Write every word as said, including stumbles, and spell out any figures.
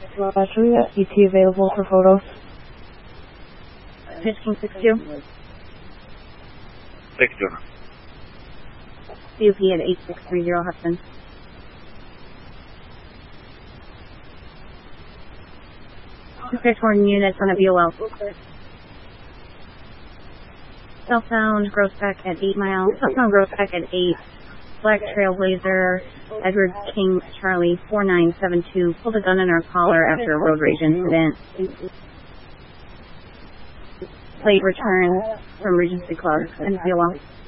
Actually, E T available for photos. Pitch King six two. six two. C O P at eight six three zero Hudson. two six four units on a B O L. Southbound Grossbeck at eight mile. Southbound Grossbeck at eight. Black Trailblazer, Edward King Charlie four nine seven two. Pulled a gun in our collar after a road rage incident. Plate return from Regency Club and B O L.